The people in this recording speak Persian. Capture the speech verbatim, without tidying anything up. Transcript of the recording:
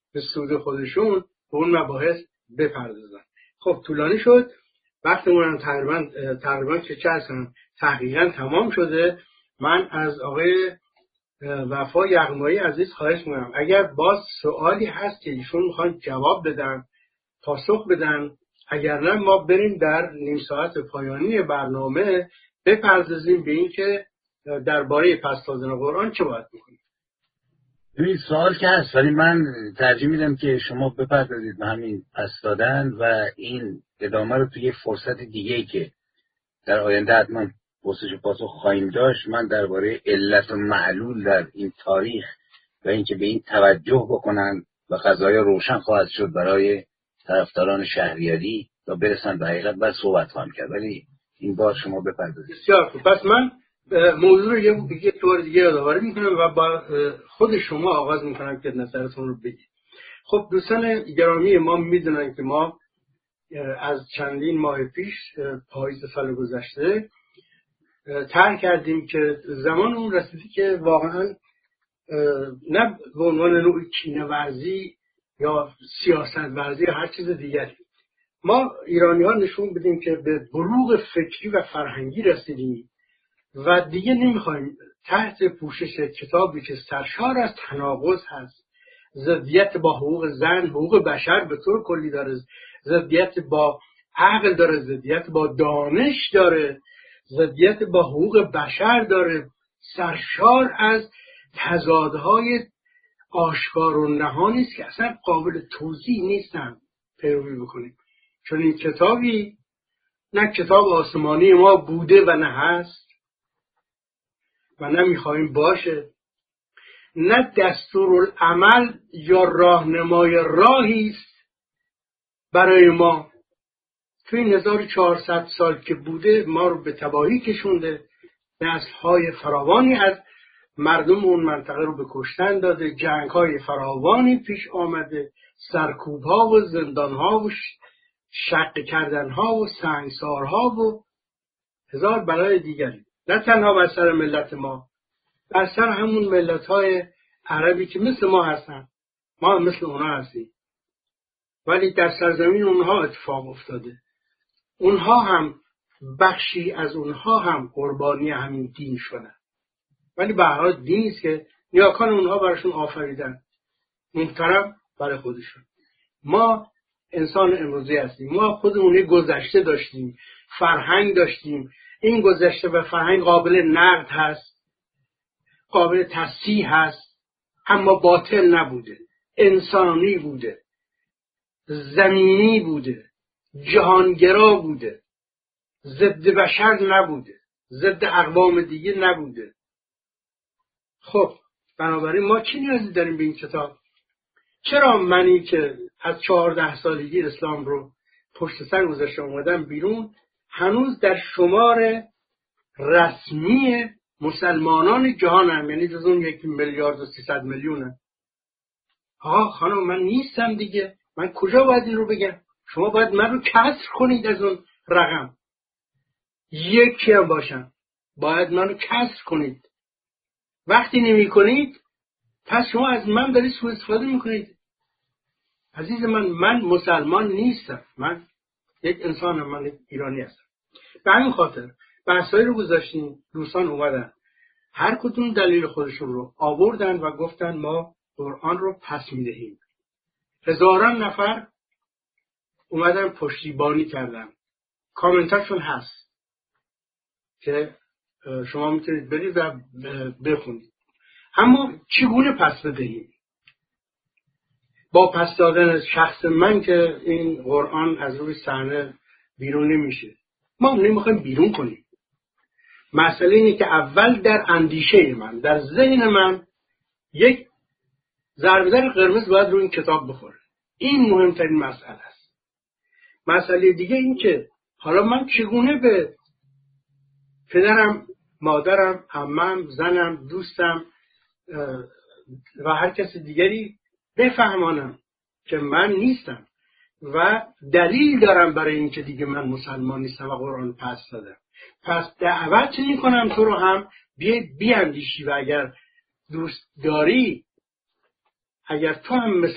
به سود خودشون به اون مباحث بپردازن. خب طولانی شد، وقتمون هم تقریبا تقریبا چه چند تحقیقا تمام شده. من از آقای وفا یغمایی عزیز خواهش می‌کنم اگر باز سوالی هست که ایشون میخوان جواب بدن، پاسخ بدن، اگر نه ما بریم در نیم ساعت پایانی برنامه بپردازیم به این که درباره پس دادن قرآن چه باید بکنیم. این سوال که هست، ولی من ترجیح میدم که شما بپردازید به همین پس دادن و این ادامه رو توی فرصت دیگه‌ای که در آینده حتما پرسش و پاسخ خواهیم داشت، من درباره علت و معلول در این تاریخ و اینکه به این توجه بکنن و قضایا روشن خواهد شد برای طرفداران شهریاری تا برسن به حقیقت بعد صحبت خواهم کرد، ولی این بار شما بپردازید. بسیار خوب. پس من موضوع رو یه دیگه طور دیگه یادآوری میکنم و با خود شما آغاز میکنم که نظرتون رو بگید. خب دوستان گرامی ما میدونن که ما از چندین ماه پیش پاییز سال گذشته طرح کردیم که زمان اون رسیدی که واقعا نه به عنوان نوع کینه ورزی یا سیاست ورزی یا هر چیز دیگری ما ایرانی ها نشون بدیم که به بلوغ فکری و فرهنگی رسیدیم و دیگه نمیخوایم تحت پوشش کتابی که سرشار از تناقض هست، ضدیت با حقوق زن، حقوق بشر به طور کلی داره، ضدیت با عقل داره، ضدیت با دانش داره، ضدیت با حقوق بشر داره، سرشار از تضادهای آشکار و نهانی است که اصلا قابل توضیح نیستن پیروی بکنیم. چون این کتابی نه کتاب آسمانی ما بوده و نه هست و نه میخواهیم باشه، نه دستورالعمل یا راهنمای راهی است برای ما. توی این هزار و چهارصد سال که بوده ما رو به تباهی کشونده، نسل‌های فراوانی از مردم اون منطقه رو به کشتن داده، جنگ‌های فراوانی پیش آمده، سرکوب‌ها و زندان‌ها و شق کردن‌ها و سنگسارها و هزار بلای دیگری، نه تنها بر سر ملت ما، بر سر همون ملت‌های عربی که مثل ما هستن، ما هم مثل اونا هستیم، ولی در سرزمین اونها اتفاق افتاده. اونها هم بخشی از اونها هم قربانی همین دین شدن، ولی به هر حال دینی است که نیاکان اونها براشون آفریدن، محترم برای خودشون. ما انسان امروزی هستیم، ما خودمون یه گذشته داشتیم، فرهنگ داشتیم. این گذشته و فرهنگ قابل نقد هست، قابل تصحیح هست، اما باطل نبوده، انسانی بوده، زمینی بوده، جهانگرا بوده، ضد بشر نبوده، ضد اقوام دیگه نبوده. خب بنابراین ما چی نیازی داریم به این کتاب؟ چرا منی که از چهارده سالگی اسلام رو پشت سر گذاشته اومدم بیرون هنوز در شمار رسمی مسلمانان جهانم، یعنی جز اون یک میلیارد و سیصد میلیونه؟ آقا خانم من نیستم دیگه، من کجا باید این رو بگم؟ شما باید من رو کسر کنید از اون رقم. یکی هم باشم باید من رو کسر کنید. وقتی نمی کنید پس شما از من دارید سوء استفاده میکنید. عزیز من، من مسلمان نیستم، من یک انسانم، من یک ایرانی هستم. به همین خاطر بحثایی رو گذاشتیم، دوستان اومدن هر کدوم دلیل خودشون رو آوردن و گفتن ما قرآن رو پس میدهیم. هزاران نفر اومدن پشتیبانی کردن، کامنتاشون هست که شما میتونید برید و بخونید. اما چگونه پس بدهیم؟ با پس دادن شخص من که این قرآن از روی صحنه بیرون نمیشه. ما نمیخوایم بیرون کنیم. مسئله اینه که اول در اندیشه من، در ذهن من یک ضربه‌در قرمز باید روی این کتاب بخوره. این مهمترین مسئله است. مسئله دیگه این که حالا من چگونه به پدرم، مادرم، عمم، زنم، دوستم و هر کس دیگری بفهمانم که من نیستم و دلیل دارم برای این که دیگه من مسلمان نیستم و قرآن پس دادم. پس دعوت میکنم تو رو هم بیای بیاندیشی و اگر دوست داری، اگر تو هم مثل